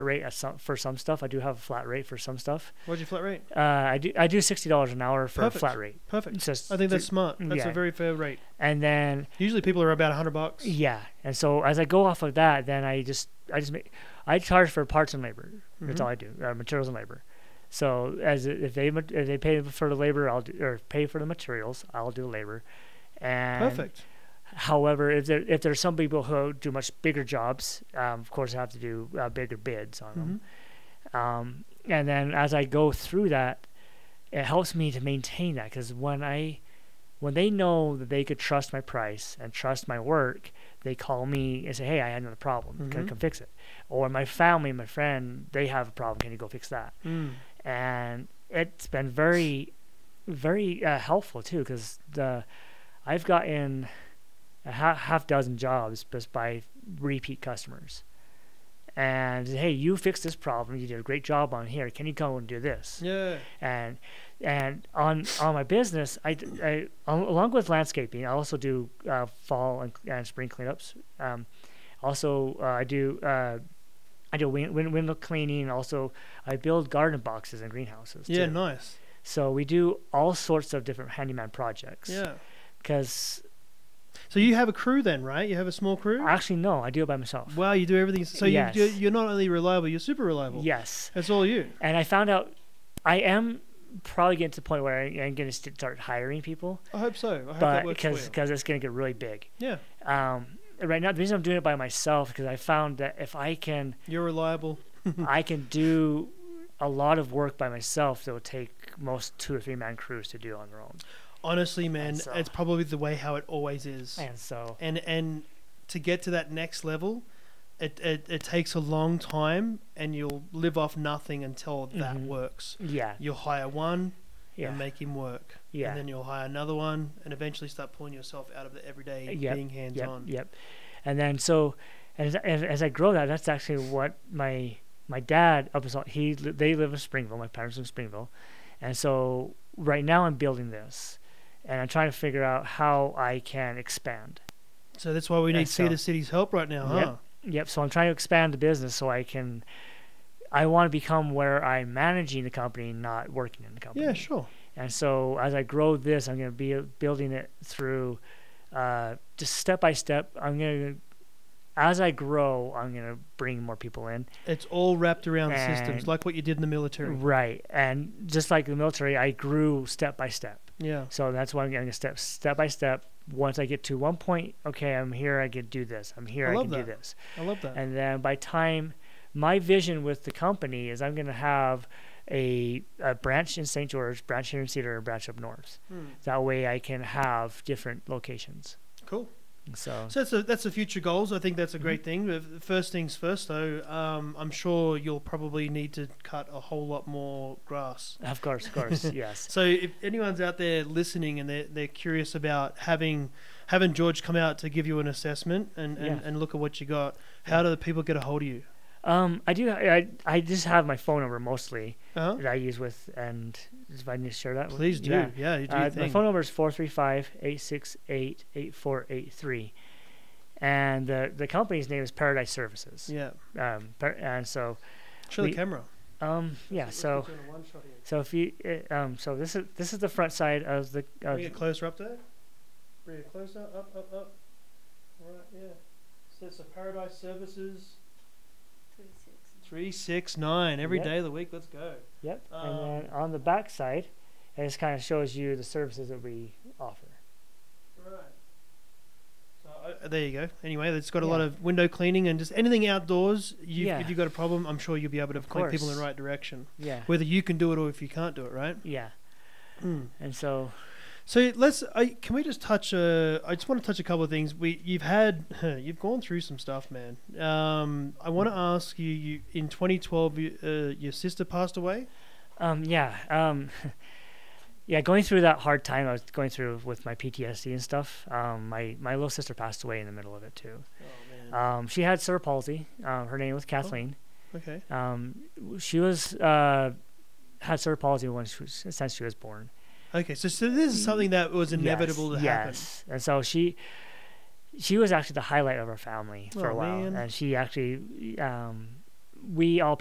rate for some stuff. I do have a flat rate for some stuff. What's your flat rate? I do $60 an hour for Perfect. a flat rate. Perfect. It's just I think that's smart. That's yeah. a very fair rate. And then Usually people are about $100. yeah, and so as I go off of that, then I charge for parts and labor. That's all I do, materials and labor. So if they pay for the labor, or pay for the materials, I'll do labor. And Perfect. however, if there's some people who do much bigger jobs, of course I have to do bigger bids on them. And then as I go through that, it helps me to maintain that, because when they know that they could trust my price and trust my work, they call me and say, hey, I had another problem. Can you come fix it? Or my family, my friend, they have a problem. Can you go fix that? And it's been very, very helpful too, because I've gotten a half dozen jobs just by repeat customers. And hey, you fixed this problem. You did a great job on here. Can you come and do this? Yeah. And on my business, I along with landscaping, I also do fall and spring cleanups. Also, I do window cleaning. Also, I build garden boxes and greenhouses. Yeah, too. nice. So we do all sorts of different handyman projects. Yeah. Because So you have a crew then, right? You have a small crew? actually, no, I do it by myself. Wow, you do everything. So Yes. you're not only reliable, you're super reliable. Yes. That's all you. And I found out I am probably getting to the point where I'm going to start hiring people. I hope so. I hope that But works for you. because it's going to get really big. Yeah. Right now, the reason I'm doing it by myself, because I found that if I can You're reliable. I can do a lot of work by myself that would take most 2 or 3 man crews to do on their own. Honestly, man, And so- it's probably the way how it always is. And so And to get to that next level, it takes a long time, and you'll live off nothing until that works. yeah, You'll hire one yeah, and make him work. yeah. And then you'll hire another one and eventually start pulling yourself out of the everyday Yep, being hands-on. Yep. And then so as I grow that, that's actually what my dad they live in Springville. My parents live in Springville, and so right now I'm building this, and I'm trying to figure out how I can expand. So that's why we need And so- Cedar City's help right now, huh? Yep. So I'm trying to expand the business so I want to become where I'm managing the company, not working in the company. Yeah, sure. And so as I grow this, I'm going to be building it through just step by step. As I grow, I'm going to bring more people in. It's all wrapped around And- systems, like what you did in the military. Right. And just like the military, I grew step by step. Yeah. So that's why I'm going to step by step. Once I get to one point, okay, I'm here, I can do this. I'm here, I I love can do that. this. I love that. And then by time, my vision with the company is I'm going to have a branch in St. George, branch here in Cedar, and branch up north. That way I can have different locations. Cool. So That's the future goals. I think that's a great thing. But first things first, though, I'm sure you'll probably need to cut a whole lot more grass. of course, yes. So if anyone's out there listening and they're curious about having George come out to give you an assessment and look at what you got, how do the people get a hold of you? I just have my phone number mostly Uh-huh. that I use with, and if I need to share that with Please do. Yeah, you do your my thing. phone number is 435-868-8483. And the company's name is Paradise Services. Yeah. And so Show the camera. yeah, so if you so this is the front side of the Bring it closer up there. Bring it closer. Up. All right, yeah. So it's a Paradise Services 369 every Yep. day of the week. Let's go. Yep. And then on the back side, it just kind of shows you the services that we offer. Right. So there you go. Anyway, it's got a Yeah. lot of window cleaning and just anything outdoors. Yeah. If you've got a problem, I'm sure you'll be able to Of point people in the course. right direction. Yeah. Whether you can do it or if you can't do it, right? Yeah. Mm. And so So can we just touch? I just want to touch a couple of things. You've gone through some stuff, man. I want to ask you. In 2012, your sister passed away. Yeah, going through that hard time I was going through with my PTSD and stuff. My little sister passed away in the middle of it too. Oh man. She had cerebral palsy. Her name was Kathleen. Okay. She was had cerebral palsy since she was born. Okay. So this is something that was inevitable to happen. Yes, and so she was actually the highlight of our family for Oh, a while, man. and she actually we all